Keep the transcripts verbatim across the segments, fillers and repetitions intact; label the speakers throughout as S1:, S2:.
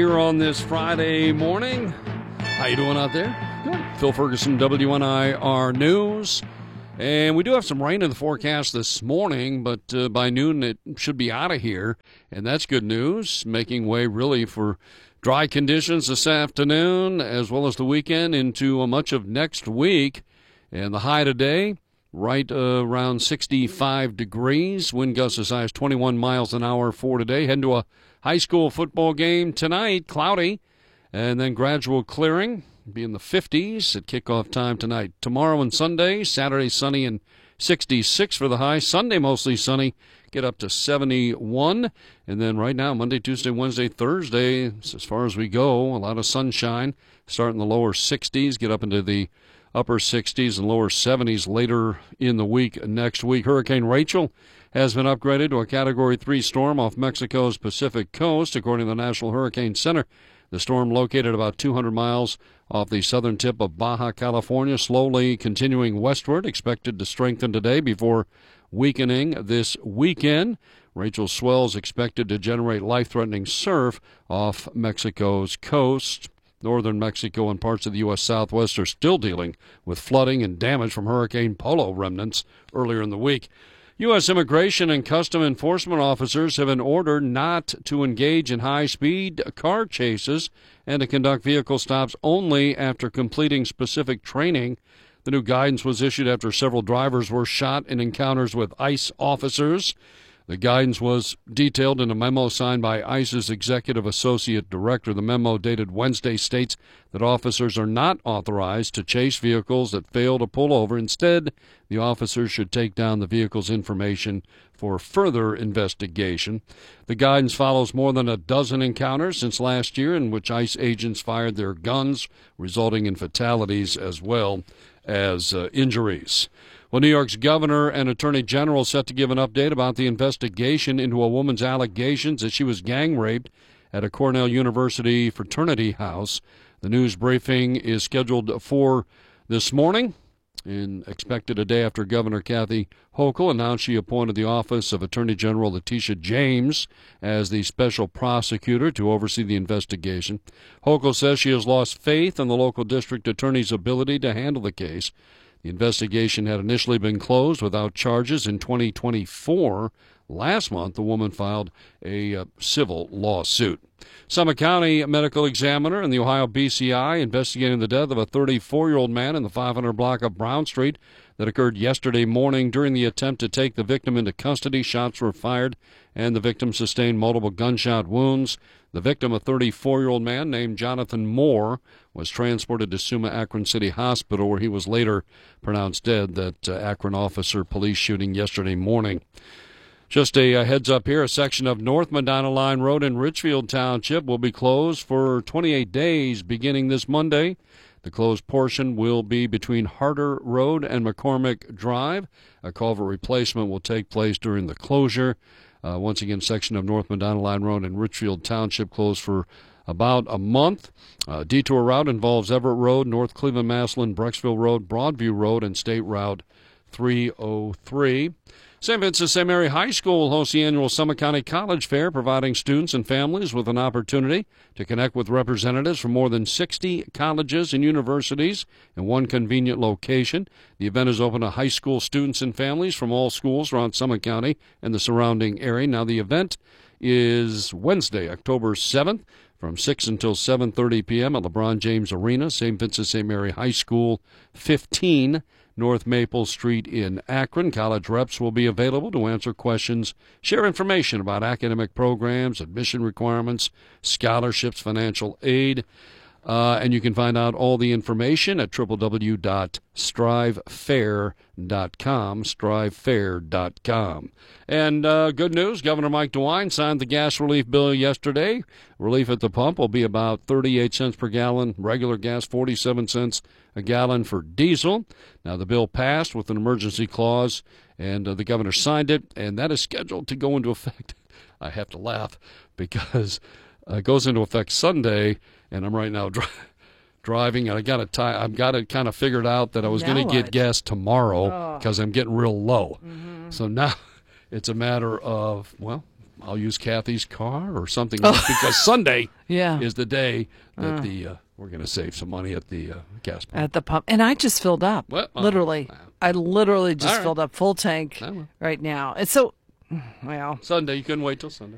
S1: Here on this Friday morning. How you doing out there? Good. Phil Ferguson, W N I R News. And we do have some rain in the forecast this morning, but uh, by noon it should be out of here. And that's good news, making way really for dry conditions this afternoon as well as the weekend into uh, much of next week. And the high today, right uh, around sixty-five degrees. Wind gusts as high as twenty-one miles an hour for today. Heading to a high school football game tonight, cloudy, and then gradual clearing. Be in the fifties at kickoff time tonight. Tomorrow and Sunday, Saturday sunny and sixty-six for the high. Sunday mostly sunny, get up to seventy-one. And then right now, Monday, Tuesday, Wednesday, Thursday, as far as we go, a lot of sunshine. Start in the lower sixties, get up into the upper sixties and lower seventies later in the week next week. Hurricane Rachel has been upgraded to a Category three storm off Mexico's Pacific coast, according to the National Hurricane Center. The storm, located about two hundred miles off the southern tip of Baja California, slowly continuing westward, expected to strengthen today before weakening this weekend. Rachel's swells expected to generate life-threatening surf off Mexico's coast. Northern Mexico and parts of the U S Southwest are still dealing with flooding and damage from Hurricane Polo remnants earlier in the week. U S Immigration and Custom Enforcement officers have been ordered not to engage in high-speed car chases and to conduct vehicle stops only after completing specific training. The new guidance was issued after several drivers were shot in encounters with ICE officers. The guidance was detailed in a memo signed by ICE's Executive Associate Director. The memo, dated Wednesday, states that officers are not authorized to chase vehicles that fail to pull over. Instead, the officers should take down the vehicle's information for further investigation. The guidance follows more than a dozen encounters since last year in which ICE agents fired their guns, resulting in fatalities as well as uh, injuries. Well, New York's governor and attorney general set to give an update about the investigation into a woman's allegations that she was gang raped at a Cornell University fraternity house. The news briefing is scheduled for this morning and expected a day after Governor Kathy Hochul announced she appointed the office of Attorney General Letitia James as the special prosecutor to oversee the investigation. Hochul says she has lost faith in the local district attorney's ability to handle the case. The investigation had initially been closed without charges in twenty twenty-four. Last month, the woman filed a uh, civil lawsuit. Summit County Medical Examiner and the Ohio B C I investigating the death of a thirty-four-year-old man in the five hundred block of Brown Street that occurred yesterday morning. During the attempt to take the victim into custody, shots were fired, and the victim sustained multiple gunshot wounds. The victim, a thirty-four-year-old man named Jonathan Moore, was transported to Summa Akron City Hospital, where he was later pronounced dead. That uh, Akron officer police shooting yesterday morning. Just a, a heads up here, a section of North Medina Line Road in Richfield Township will be closed for twenty-eight days beginning this Monday. The closed portion will be between Harder Road and McCormick Drive. A culvert replacement will take place during the closure. Uh, once again, section of North Medina Line Road in Richfield Township closed for about a month. Uh, detour route involves Everett Road, North Cleveland Maslin, Brecksville Road, Broadview Road, and State Route three oh three. Saint Vincent Saint Mary High School hosts the annual Summit County College Fair, providing students and families with an opportunity to connect with representatives from more than sixty colleges and universities in one convenient location. The event is open to high school students and families from all schools around Summit County and the surrounding area. Now, the event is Wednesday, October seventh, from six until seven thirty p.m. at LeBron James Arena, Saint Vincent Saint Mary High School, fifteen North Maple Street in Akron. College reps will be available to answer questions, share information about academic programs, admission requirements, scholarships, financial aid. Uh, and you can find out all the information at w w w dot strive fair dot com, strive fair dot com. And uh, good news, Governor Mike DeWine signed the gas relief bill yesterday. Relief at the pump will be about thirty-eight cents per gallon, regular gas forty-seven cents a gallon for diesel. Now, the bill passed with an emergency clause, and uh, the governor signed it, and that is scheduled to go into effect. I have to laugh because uh, it goes into effect Sunday, and I'm right now dri- driving, and I got it. I've got it kind of figured out that I was going to get gas tomorrow because oh. I'm getting real low. Mm-hmm. So now it's a matter of, well, I'll use Kathy's car or something else because Sunday
S2: Yeah.
S1: is the day that uh. the uh, we're going to save some money at the uh, gas pump.
S2: At the pump. And I just filled up.
S1: Well, uh,
S2: literally. Uh, I literally just
S1: right.
S2: filled up full tank right now. And so, well.
S1: Sunday. You couldn't wait till Sunday.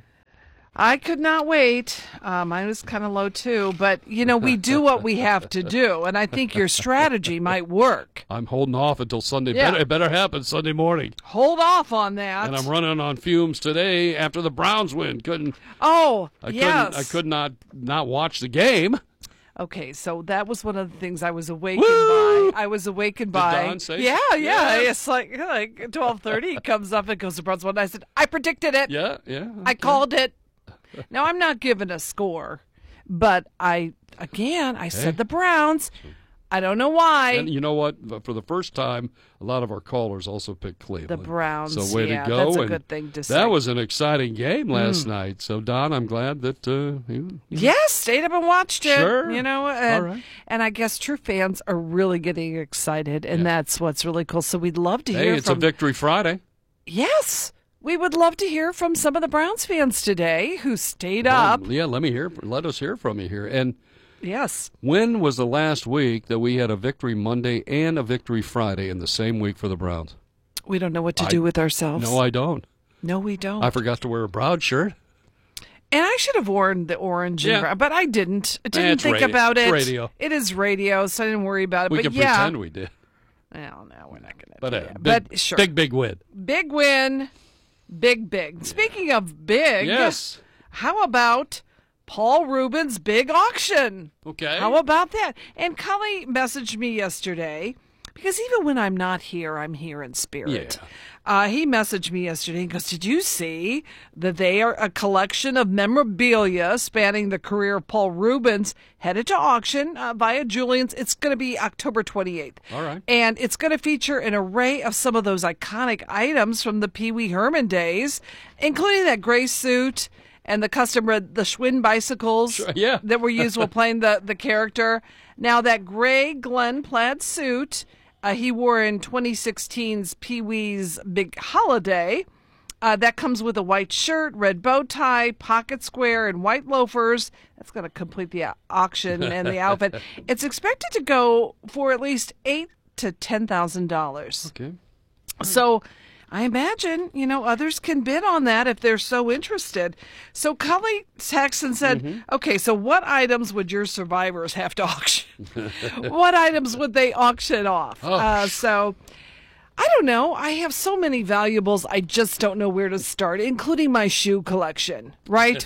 S2: I could not wait. Uh, mine was kind of low, too. But, you know, we do what we have to do. And I think your strategy might work.
S1: I'm holding off until Sunday.
S2: Yeah.
S1: Better, it better happen Sunday morning.
S2: Hold off on that.
S1: And I'm running on fumes today after the Browns win. Couldn't.
S2: Oh,
S1: I
S2: yes.
S1: Couldn't, I could not not watch the game.
S2: Okay, so that was one of the things I was awakened
S1: Woo!
S2: by. I was awakened
S1: Did
S2: by.
S1: Don say
S2: yeah,
S1: so?
S2: yeah.
S1: Yes.
S2: It's like like twelve thirty. He comes up and goes to Browns one. I said, I predicted it.
S1: Yeah, yeah. Okay.
S2: I called it. Now I'm not giving a score, but I again I
S1: Hey.
S2: said the Browns. I don't know why.
S1: And you know what? For the first time, a lot of our callers also picked Cleveland.
S2: The Browns.
S1: So way
S2: yeah,
S1: to go.
S2: That's a
S1: and
S2: good thing to say.
S1: that was an exciting game last
S2: Mm.
S1: night. So, Don, I'm glad that uh, you, you
S2: Yes, stayed up and watched it.
S1: Sure.
S2: You know, and,
S1: All right.
S2: and I guess true fans are really getting excited, and
S1: Yeah.
S2: that's what's really cool. So we'd love to
S1: Hey,
S2: hear
S1: it's
S2: from.
S1: a Victory Friday.
S2: Yes, we would love to hear from some of the Browns fans today who stayed up.
S1: Well, yeah, let me hear. Let us hear from you here. And
S2: Yes.
S1: when was the last week that we had a Victory Monday and a Victory Friday in the same week for the Browns?
S2: We don't know what to
S1: I-
S2: do with ourselves.
S1: No, I don't.
S2: No, we don't.
S1: I forgot to wear a Brown shirt.
S2: and I should have worn the orange, and
S1: Yeah.
S2: brown, but I didn't. I
S1: Eh,
S2: didn't
S1: it's
S2: think
S1: radio.
S2: about
S1: It's
S2: it.
S1: radio.
S2: It is radio, so I didn't worry about it.
S1: We
S2: but
S1: can
S2: yeah.
S1: pretend we did.
S2: Well, no, we're not going to
S1: But,
S2: do
S1: uh,
S2: that.
S1: big,
S2: but sure.
S1: big, big win.
S2: Big win. Big, big. Speaking of big,
S1: Yes.
S2: how about Paul Rubens' big auction?
S1: Okay.
S2: How about that? And Cully messaged me yesterday, because even when I'm not here, I'm here in spirit.
S1: Yeah.
S2: Uh, he messaged me yesterday and goes, did you see that they are a collection of memorabilia spanning the career of Paul Rubens headed to auction uh, via Julian's? It's going to be October twenty-eighth.
S1: All right.
S2: And it's going to feature an array of some of those iconic items from the Pee Wee Herman days, including that gray suit and the custom red, the Schwinn bicycles
S1: Sure, yeah.
S2: that were used while playing the, the character. Now, that gray Glen plaid suit uh, he wore in twenty sixteen's Pee Wee's Big Holiday. Uh, that comes with a white shirt, red bow tie, pocket square, and white loafers. That's going to complete the au- auction and the outfit. It's expected to go for at least eight to ten thousand dollars.
S1: Okay.
S2: So I imagine, you know, others can bid on that if they're so interested. So Cully texted and said,
S1: Mm-hmm.
S2: okay, so what items would your survivors have to auction? What items would they auction off?
S1: Oh.
S2: Uh, so I don't know. I have so many valuables. I just don't know where to start, including my shoe collection, right?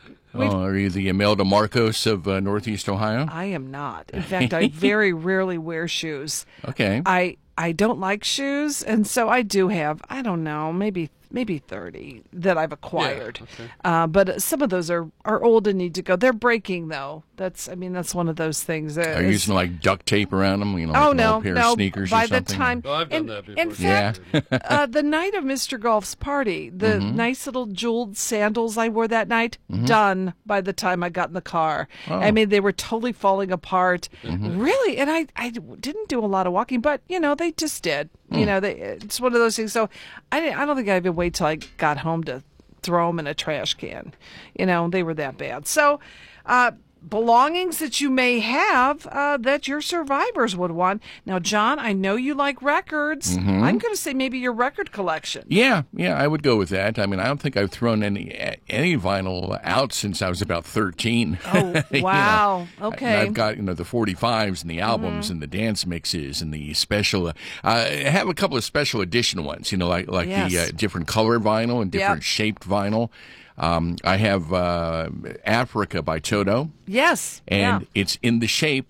S3: Oh, are you the Imelda Marcos of uh, Northeast Ohio?
S2: I am not. In fact, I very rarely wear shoes.
S3: Okay.
S2: I I don't like shoes, and so I do have, I don't know, maybe maybe thirty that I've acquired.
S1: Yeah, okay.
S2: uh, but some of those are, are old and need to go. They're breaking, though. That's I mean, that's one of those things. That
S3: Are you
S2: is-
S3: using like duct tape around them? You know, like
S2: Oh
S3: an
S2: no,
S3: old pair
S2: no!
S3: of sneakers
S2: By
S3: or
S2: the
S3: something?
S2: time,
S1: Oh, I've done
S2: in,
S1: that before.
S2: in
S3: Yeah.
S2: fact, uh, the night of Mister Golf's party, the
S3: Mm-hmm.
S2: nice little jeweled sandals I wore that night, done by the time I got in the car.
S3: Oh.
S2: I mean, they were totally falling apart,
S3: Mm-hmm.
S2: really. And I, I didn't do a lot of walking, but you know, they just did.
S3: Mm.
S2: You know, they, it's one of those things. So I, didn't, I don't think I even wait till I got home to throw them in a trash can. You know, they were that bad. So, uh, belongings that you may have uh, that your survivors would want. Now, John, I know you like records.
S3: Mm-hmm.
S2: I'm going to say maybe your record collection.
S3: Yeah, yeah, I would go with that. I mean, I don't think I've thrown any any vinyl out since I was about thirteen.
S2: Oh,
S3: You know,
S2: wow.
S3: and
S2: Okay.
S3: I've got, you know, the forty-fives and the albums
S2: Mm-hmm.
S3: and the dance mixes and the special. Uh, I have a couple of special edition ones, you know, like like
S2: Yes.
S3: the uh, different color vinyl and different
S2: Yep.
S3: shaped vinyl. Um, I have uh, Africa by Toto,
S2: Yes.
S3: and
S2: yeah.
S3: it's in the shape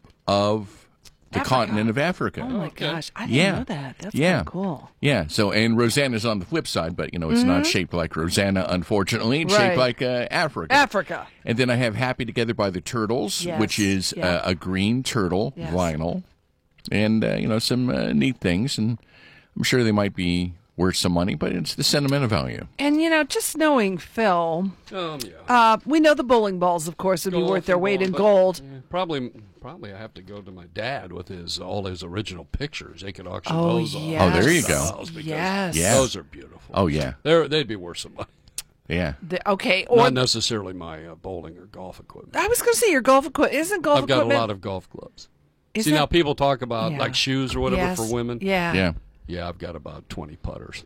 S3: of the
S2: Africa.
S3: continent of Africa.
S2: Oh, my
S1: Okay.
S2: gosh. I didn't
S3: Yeah.
S2: know that. That's
S3: Yeah.
S2: kinda cool.
S3: Yeah. So, and Rosanna's on the flip side, but you know, it's not shaped like Rosanna. Unfortunately, it's
S2: Mm-hmm. Right.
S3: shaped like uh, Africa.
S2: Africa.
S3: And then I have Happy Together by the Turtles,
S2: Yes.
S3: which is
S2: Yeah.
S3: uh, a green turtle
S2: Yes.
S3: vinyl, and uh, you know, some uh, neat things, and I'm sure they might be worth some money, but it's the sentimental value.
S2: And, you know, just knowing Phil,
S1: Um, yeah.
S2: uh, we know the bowling balls, of course, would be
S1: Golf
S2: worth their
S1: and
S2: weight
S1: ball,
S2: in
S1: but,
S2: gold.
S1: yeah, probably, probably I have to go to my dad with his all his original pictures. They could auction
S2: Oh,
S1: those off.
S2: yes.
S3: Oh, there you go.
S1: Those because
S2: Yes.
S3: Yeah.
S1: Those are beautiful.
S3: Oh yeah.
S1: They're, they'd be worth some money.
S3: Yeah.
S2: The, okay. Or
S1: Not necessarily my uh, bowling or golf equipment.
S2: I was going to say your golf equipment. Isn't golf
S1: I've got
S2: equipment?
S1: a lot of golf clubs.
S2: Is
S1: See,
S2: that-
S1: now people talk about
S2: Yeah.
S1: like shoes or whatever
S2: Yes.
S1: for women.
S2: Yeah.
S3: Yeah.
S1: Yeah, I've got about twenty putters.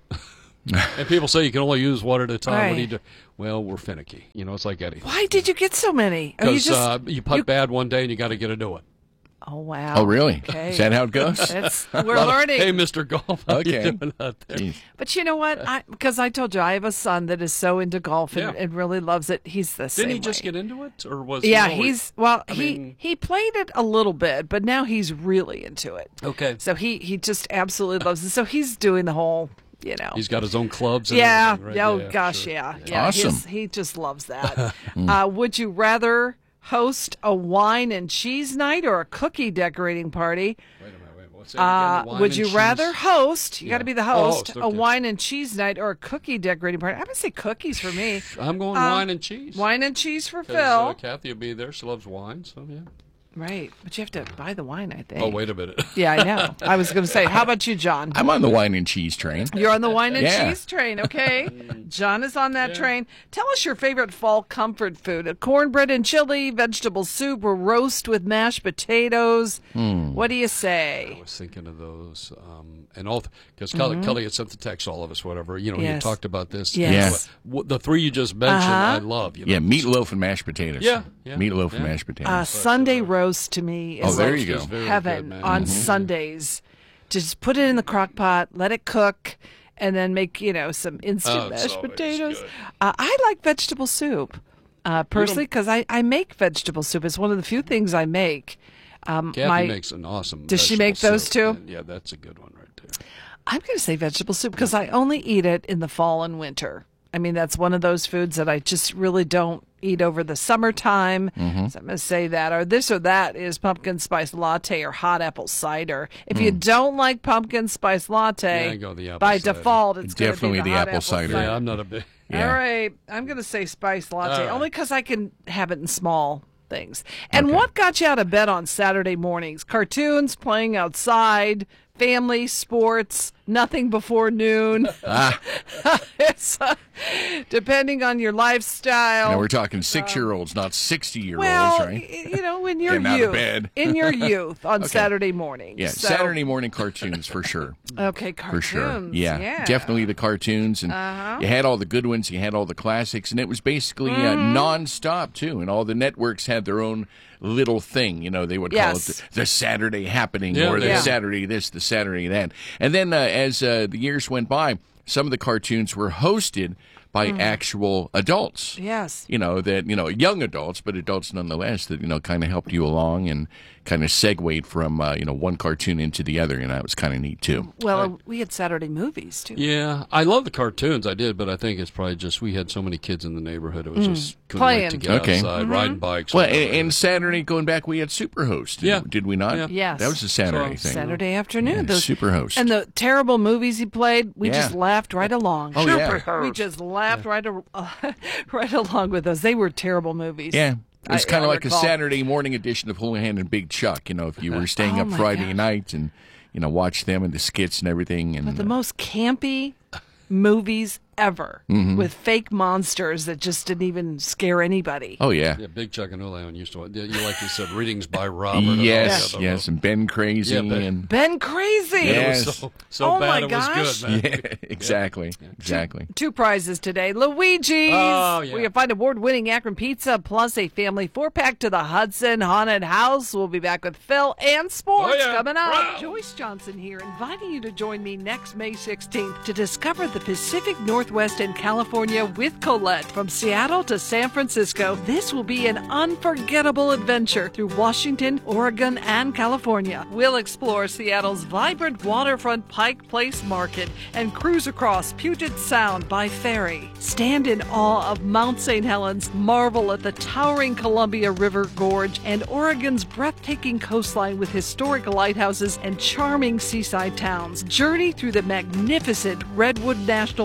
S1: And people say you can only use one at a time. What do you
S2: Right.
S1: do? Well, we're finicky. You know, it's like anything.
S2: Why did you get so many? Are you
S1: Because
S2: just?
S1: uh, you putt
S2: you-
S1: bad one day and you got to get a new one.
S2: oh wow.
S3: Oh, really?
S2: Okay.
S3: Is that how it goes?
S2: That's, we're
S1: A lot of,
S2: learning.
S1: Hey, Mister Golf, how
S3: Okay.
S1: you doing out there?
S3: Jeez.
S2: But you know what? I Because I told you I have a son that is so into golf and,
S1: Yeah.
S2: and really loves it. He's the same
S1: Didn't he just
S2: way.
S1: get into it, or was
S2: Yeah,
S1: he always-
S2: he's well.
S1: I
S2: he
S1: mean-
S2: he played it a little bit, but now he's really into it.
S1: okay?
S2: So he he just absolutely loves it. So he's doing the whole, you know.
S1: He's got his own clubs. And
S2: yeah.
S1: everything, right?
S2: Oh
S1: Yeah,
S2: gosh,
S1: sure.
S2: yeah. Yeah.
S3: Awesome.
S2: He's- He just loves that. uh, would you rather host a wine and cheese night or a cookie decorating party?
S1: Wait a minute, wait. What's that
S2: Uh,
S1: again? Wine
S2: would
S1: and
S2: you
S1: cheese?
S2: rather host? You got to
S1: Yeah.
S2: be the
S1: Oh,
S2: host.
S1: host,
S2: A
S1: okay.
S2: wine and cheese night or a cookie decorating party? I'm gonna say cookies for me.
S1: I'm going
S2: Um,
S1: wine and cheese.
S2: Wine and cheese for
S1: 'Cause,
S2: Phil.
S1: Uh, Kathy will be there. She loves wine, so yeah.
S2: Right, but you have to buy the wine, I think.
S1: Oh, wait a minute.
S2: Yeah, I know. I was going to say, how about you, John?
S3: I'm on the wine and cheese train.
S2: You're on the wine and
S3: Yeah.
S2: cheese train, okay? John is on that train. Tell us your favorite fall comfort food. A cornbread and chili, vegetable soup, or roast with mashed potatoes.
S3: Hmm.
S2: What do you
S1: I
S2: say?
S1: was thinking of those, um, and all because Kelly, Kelly had sent the text, all of us, whatever. You know, you
S2: Mm-hmm. Yes.
S1: talked about this.
S2: Yes.
S1: W- The three you just mentioned,
S2: Uh-huh.
S1: I love. You know,
S3: Yeah, meatloaf and mashed potatoes.
S1: Yeah, yeah,
S3: Meatloaf and
S1: yeah.
S3: mashed potatoes.
S2: Uh, Sunday roast to me
S3: Oh,
S2: is
S3: there
S2: like
S3: you go.
S1: Is very
S2: heaven
S1: good, man.
S2: on
S1: Mhm.
S2: Sundays. Just put it in the crock pot, let it cook, and then make, you know, some instant
S1: Oh, it's
S2: mashed
S1: always
S2: potatoes.
S1: good.
S2: Uh, I like vegetable soup, uh, personally, because I, I make vegetable soup. It's one of the few things I make. Um,
S1: Kathy
S2: my,
S1: makes an awesome.
S2: Does she
S1: vegetable
S2: make those
S1: soup,
S2: too?
S1: and yeah, that's a good one right there.
S2: I'm going to say vegetable soup because I only eat it in the fall and winter. I mean, that's one of those foods that I just really don't eat over the summertime.
S3: Mm-hmm.
S2: So I'm going to say that. Or this or that is pumpkin spice latte or hot apple cider. If you don't like pumpkin spice latte,
S1: Yeah, go the apple
S2: by
S1: cider.
S2: default, it's gonna
S3: Definitely
S2: be the,
S3: the
S2: hot
S3: apple cider.
S1: Yeah, I'm not a big.
S3: Yeah.
S2: All right. I'm going to say spice latte
S1: All right.
S2: only because I can have it in small things. And
S3: Okay.
S2: what got you out of bed on Saturday mornings? Cartoons, playing outside, family, sports, nothing before noon.
S3: Ah.
S2: it's, uh, depending on your lifestyle.
S3: Now we're talking six-year-olds, not sixty-year-olds,
S2: well,
S3: right?
S2: y- you know, in your
S3: Getting out of
S2: youth,
S3: bed.
S2: in your youth on Saturday mornings.
S3: Yeah,
S2: So-
S3: Saturday morning cartoons for sure.
S2: Okay,
S3: For
S2: cartoons.
S3: sure. Yeah,
S2: yeah.
S3: definitely the cartoons. And
S2: Uh-huh.
S3: you had all the good ones, you had all the classics, and it was basically uh,
S2: Mm-hmm.
S3: non-stop, too. And all the networks had their own little thing. You know, they would
S2: Yes.
S3: call it the, the Saturday happening
S1: Yeah,
S3: or the
S1: yeah.
S3: Saturday this, the Saturday that. And then uh, as uh, the years went by, some of the cartoons were hosted by
S2: Mm.
S3: actual adults.
S2: Yes.
S3: You know, that, you know, young adults, but adults nonetheless that, you know, kind of helped you along and kind of segued from, uh, you know, one cartoon into the other. And that was kind of neat, too.
S2: Well, uh, we had Saturday movies, too.
S1: Yeah, I love the cartoons. I did, but I think it's probably just we had so many kids in the neighborhood. It was just couldn't
S2: Playing.
S1: wait to get
S3: Okay.
S1: outside, riding bikes.
S3: Well,
S1: whatever.
S3: and, and Saturday, going back, we had Superhost. Did,
S1: Yeah.
S3: Did we not?
S1: Yeah.
S2: Yes.
S3: That was a Saturday
S1: So-
S3: thing.
S2: Saturday afternoon.
S3: Yeah,
S2: Those-
S3: Superhost.
S2: And the terrible movies he played, we
S3: Yeah.
S2: just laughed right along.
S3: Oh, yeah.
S2: We just laughed right, a, uh, right along with those. They were terrible movies.
S3: Yeah. It was
S2: I-
S3: kind of
S2: I
S3: like
S2: recall.
S3: a Saturday morning edition of Houlihan and Big Chuck. You know, if you were staying
S2: Oh,
S3: up
S2: my
S3: Friday
S2: gosh.
S3: night and, you know, watch them and the skits and everything. And
S2: But the most campy movies ever
S3: Mm-hmm.
S2: with fake monsters that just didn't even scare anybody.
S3: oh, yeah.
S1: yeah, Big Chuck and Houlihan used to. You like you said, readings by Robert. and all
S3: Yes,
S1: that other-
S3: yes. And Ben Crazy.
S1: Yeah, Ben-
S3: and
S2: Ben Crazy.
S1: It
S3: Yes.
S1: was so, so
S2: Oh,
S1: bad
S2: my
S1: it was
S2: gosh.
S1: good, man.
S3: yeah, exactly. Exactly.
S2: Two prizes today. Luigi's.
S1: Oh, yeah.
S2: We find award-winning Akron pizza plus a family four-pack to the Hudson Haunted House. We'll be back with Phil and sports
S1: Oh, yeah.
S2: coming up.
S1: Wow.
S2: Joyce Johnson here, inviting you to join me next May sixteenth to discover the Pacific Northwest and California with Colette. From Seattle to San Francisco, this will be an unforgettable adventure through Washington, Oregon, and California. We'll explore Seattle's vibrant waterfront Pike Place Market and cruise across Puget Sound by ferry. Stand in awe of Mount Saint Helens, marvel at the towering Columbia River Gorge, and Oregon's breathtaking coastline with historic lighthouses and charming seaside towns. Journey through the magnificent Redwood National Park and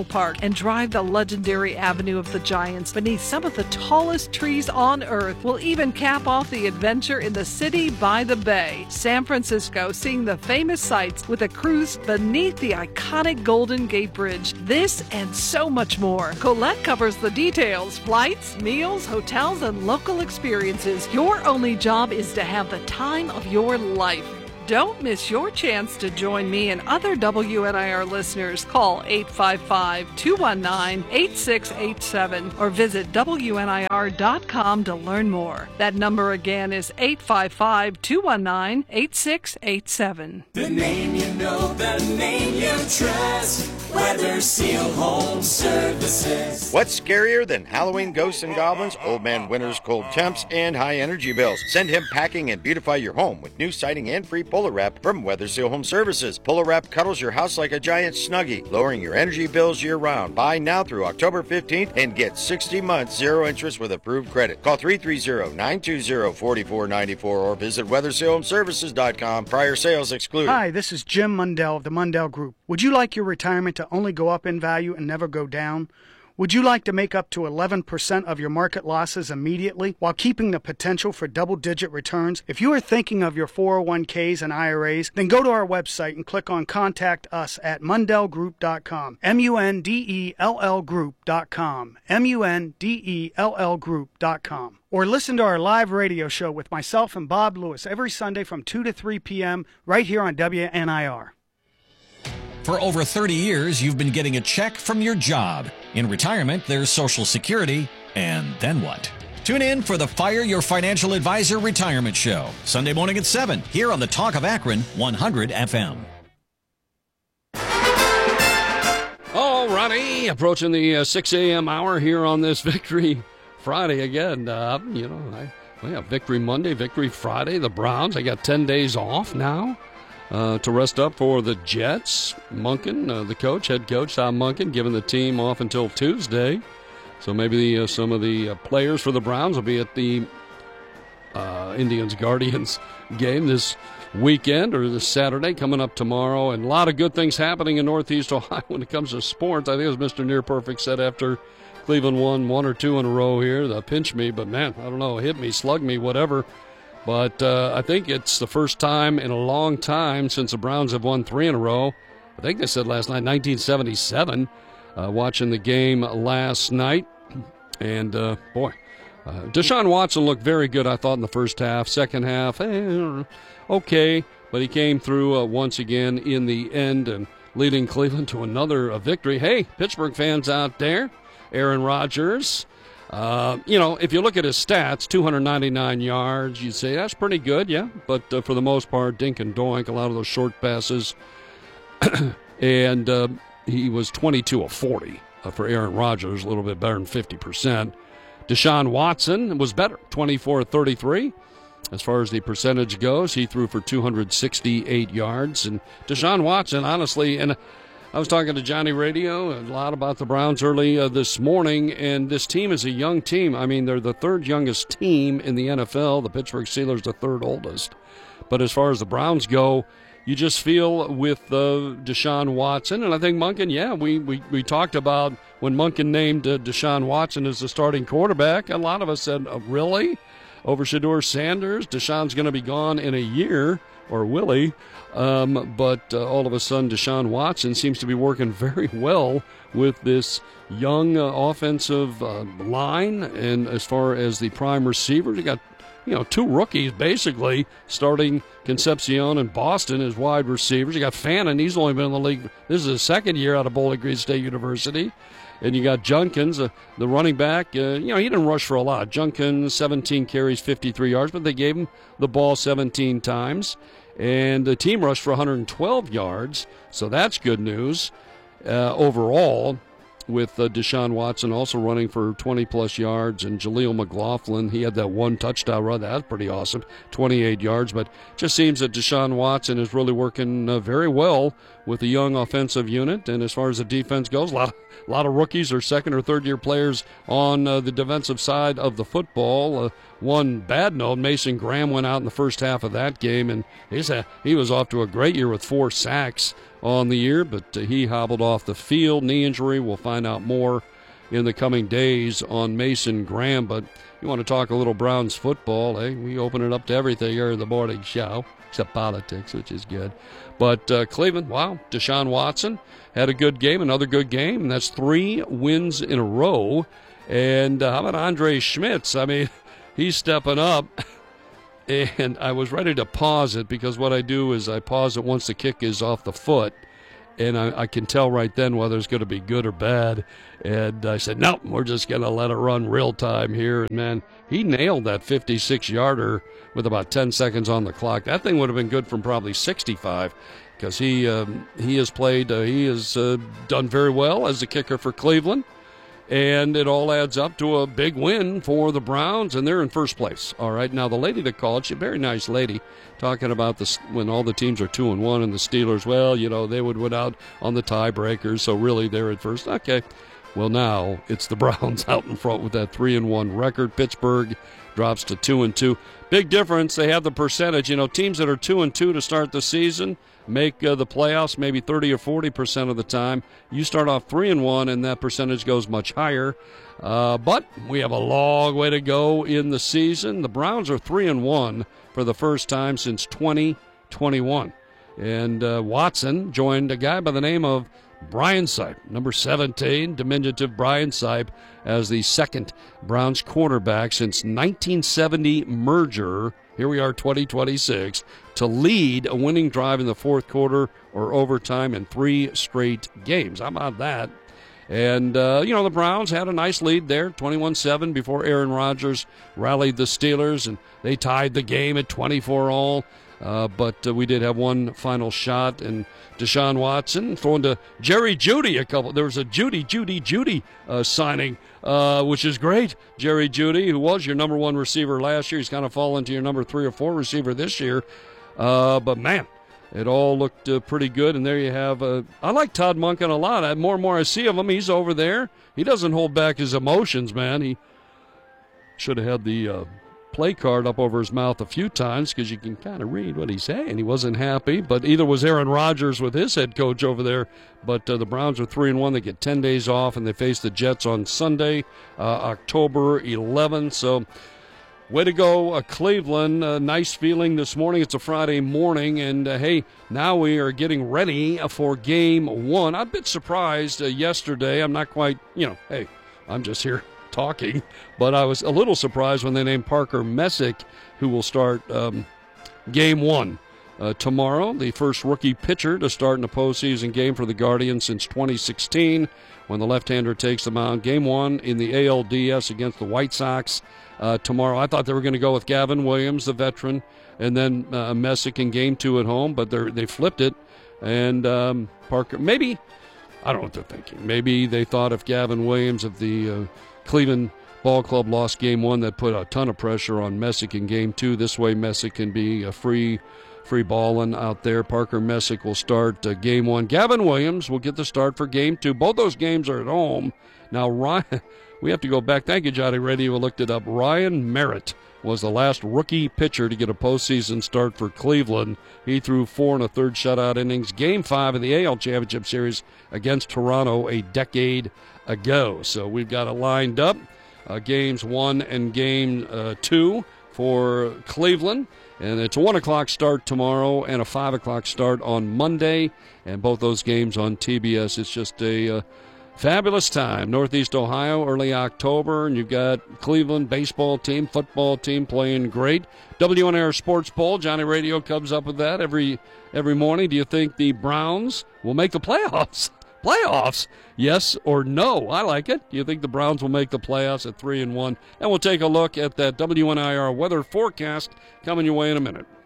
S2: and drive the legendary Avenue of the Giants beneath some of the tallest trees on Earth. We'll even cap off the adventure in the city by the bay, San Francisco, seeing the famous sights with a cruise beneath the iconic Golden Gate Bridge. This and so much more. Colette covers the details: flights, meals, hotels, and local experiences. Your only job is to have the time of your life. Don't miss your chance to join me and other W N I R listeners. Call eight five five, two one nine, eight six eight seven or visit W N I R dot com to learn more. That number again is eight five five, two one nine, eight six eight seven.
S4: The name you know, the name you trust. Weather Seal Home Services.
S5: What's scarier than Halloween ghosts and goblins, Old Man Winter's cold temps, and high energy bills? Send him packing and beautify your home with new siding and free Polar Wrap from Weather Seal Home Services. Polar Wrap cuddles your house like a giant Snuggie, lowering your energy bills year-round. Buy now through October fifteenth and get sixty months zero interest with approved credit. Call three three zero, nine two zero, four four nine four or visit weather seal home services dot com. Prior sales excluded.
S6: Hi, this is Jim Mundell of the Mundell Group. Would you like your retirement to only go up in value and never go down? Would you like to make up to eleven percent of your market losses immediately while keeping the potential for double-digit returns? If you are thinking of your four oh one k's and I R As, then go to our website and click on Contact Us at mundell group dot com. M U N D E L L group dot com. M U N D E L L group dot com. Or listen to our live radio show with myself and Bob Lewis every Sunday from two to three p.m. right here on W N I R.
S7: For over thirty years, you've been getting a check from your job. In retirement, there's Social Security, and then what? Tune in for the Fire Your Financial Advisor Retirement Show, Sunday morning at seven, here on the Talk of Akron, one hundred F M.
S1: All righty, approaching the uh, six a.m. hour here on this Victory Friday again. Uh, you know, I, we have Victory Monday, Victory Friday. The Browns, they got ten days off now. Uh, to rest up for the Jets. Monken, uh, the coach, head coach, Tom Monken, giving the team off until Tuesday. So maybe uh, some of the uh, players for the Browns will be at the uh, Indians-Guardians game this weekend or this Saturday coming up tomorrow. And a lot of good things happening in Northeast Ohio when it comes to sports. I think as Mister Near Perfect said after Cleveland won one or two in a row here, they pinch me, but man, I don't know, hit me, slug me, whatever. But uh, I think it's the first time in a long time since the Browns have won three in a row. I think they said last night, nineteen seventy-seven, uh, watching the game last night. And, uh, boy, uh, Deshaun Watson looked very good, I thought, in the first half. Second half, eh, okay. But he came through uh, once again in the end and leading Cleveland to another uh, victory. Hey, Pittsburgh fans out there, Aaron Rodgers. Uh, you know, if you look at his stats, two hundred ninety-nine yards, you'd say that's pretty good, yeah. But uh, for the most part, dink and doink, a lot of those short passes. and uh, he was twenty-two of forty uh, for Aaron Rodgers, a little bit better than fifty percent. Deshaun Watson was better, twenty-four of thirty-three. As far as the percentage goes, he threw for two hundred sixty-eight yards. And Deshaun Watson, honestly, and I was talking to Johnny Radio a lot about the Browns early uh, this morning, and this team is a young team. I mean, they're the third youngest team in the N F L. The Pittsburgh Steelers, the third oldest. But as far as the Browns go, you just feel with uh, Deshaun Watson, and I think Monken, yeah, we, we, we talked about when Monken named uh, Deshaun Watson as the starting quarterback, a lot of us said, oh, really? Over Shedeur Sanders? Deshaun's going to be gone in a year, or will he? Um, but uh, all of a sudden, Deshaun Watson seems to be working very well with this young uh, offensive uh, line. And as far as the prime receivers, you got you know two rookies basically starting Concepcion and Boston as wide receivers. You got Fannin; he's only been in the league. This is his second year out of Bowling Green State University. And you got Junkins, uh, the running back. Uh, you know, he didn't rush for a lot. Junkins, seventeen carries, fifty-three yards, but they gave him the ball seventeen times. And the team rushed for one hundred twelve yards, so that's good news uh, overall, with uh, Deshaun Watson also running for twenty-plus yards, and Jaleel McLaughlin, he had that one touchdown run. That's pretty awesome, twenty-eight yards. But it just seems that Deshaun Watson is really working uh, very well with the young offensive unit. And as far as the defense goes, a lot of, a lot of rookies or second or third-year players on uh, the defensive side of the football. Uh, one bad note, Mason Graham went out in the first half of that game, and he's a, he was off to a great year with four sacks on the year, but uh, he hobbled off the field, knee injury. We'll find out more in the coming days on Mason Graham. But you want to talk a little Browns football, eh? We open it up to everything here in the morning show, except politics, which is good. But uh, Cleveland, wow, Deshaun Watson had a good game, another good game, and that's three wins in a row. And uh, how about Andre Schmitz? I mean, he's stepping up. And I was ready to pause it because what I do is I pause it once the kick is off the foot, and I, I can tell right then whether it's going to be good or bad. And I said, no, we're just going to let it run real time here. And, man, he nailed that fifty-six-yarder with about ten seconds on the clock. That thing would have been good from probably sixty-five because he, um, he has played, uh, he has uh, done very well as a kicker for Cleveland. And it all adds up to a big win for the Browns, and they're in first place. All right, now the lady that called, she's a very nice lady, talking about this when all the teams are two and one, and the Steelers, well, you know, they would win out on the tiebreakers, so really they're at first. Okay, well now it's the Browns out in front with that three and one record. Pittsburgh drops to two and two. Big difference. They have the percentage. You know, teams that are two and two to start the season make uh, the playoffs maybe thirty or forty percent of the time. You start off three and one, and that percentage goes much higher. Uh, but we have a long way to go in the season. The Browns are three and one for the first time since twenty twenty-one. And uh, Watson joined a guy by the name of Brian Sipe, number seventeen, diminutive Brian Sipe, as the second Browns quarterback since nineteen seventy merger. Here we are, twenty twenty-six, to lead a winning drive in the fourth quarter or overtime in three straight games. How about that? And, uh, you know, the Browns had a nice lead there, twenty-one seven, before Aaron Rodgers rallied the Steelers, and they tied the game at twenty-four all. Uh, but uh, we did have one final shot, and Deshaun Watson throwing to Jerry Jeudy a couple. There was a Judy, Judy, Judy uh, signing, uh, which is great. Jerry Jeudy, who was your number one receiver last year, he's kind of fallen to your number three or four receiver this year. Uh, but, man, it all looked uh, pretty good. And there you have uh, – I like Todd Monken a lot. I, more and more I see of him, he's over there. He doesn't hold back his emotions, man. He should have had the uh, – play card up over his mouth a few times because you can kind of read what he's saying. He wasn't happy, but either was Aaron Rodgers with his head coach over there. But uh, the Browns are three and one. They get ten days off, and they face the Jets on Sunday, uh, October eleventh. So, way to go, uh, Cleveland. Uh, nice feeling this morning. It's a Friday morning, and uh, hey, now we are getting ready for Game One. I'm a bit surprised uh, yesterday. I'm not quite, you know. Hey, I'm just here talking, but I was a little surprised when they named Parker Messick, who will start um, game one uh, tomorrow, the first rookie pitcher to start in a postseason game for the Guardians since twenty sixteen, when the left-hander takes the mound. Game one in the A L D S against the White Sox uh, tomorrow. I thought they were going to go with Gavin Williams, the veteran, and then uh, Messick in game two at home, but they they flipped it, and um, Parker, maybe, I don't know what they're thinking. Maybe they thought if Gavin Williams, if the uh, Cleveland Ball Club lost game one, that put a ton of pressure on Messick in game two. This way Messick can be a free free balling out there. Parker Messick will start uh, game one. Gavin Williams will get the start for game two. Both those games are at home. Now, Ryan, we have to go back. Thank you, Johnny Reddy, who looked it up. Ryan Merritt was the last rookie pitcher to get a postseason start for Cleveland. He threw four and a third shutout innings. Game five of the A L Championship Series against Toronto a decade ago. So we've got it lined up. Uh, games one and game uh, two for Cleveland. And it's a one o'clock start tomorrow and a five o'clock start on Monday. And both those games on T B S. It's just a uh, fabulous time. Northeast Ohio, early October. And you've got Cleveland baseball team, football team playing great. W N R Sports Poll, Johnny Radio comes up with that every every morning. Do you think the Browns will make the playoffs? Playoffs? Yes or no? I like it. Do you think the Browns will make the playoffs at three and one? And we'll take a look at that W N I R weather forecast coming your way in a minute.